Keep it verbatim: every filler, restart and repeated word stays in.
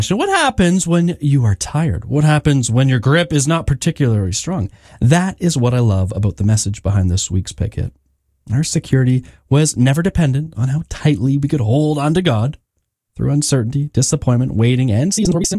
What happens when you are tired? What happens when your grip is not particularly strong? That is what I love about the message behind this week's Pick Hit. Our security was never dependent on how tightly we could hold on to God. Through uncertainty, disappointment, waiting, and seasons where we simply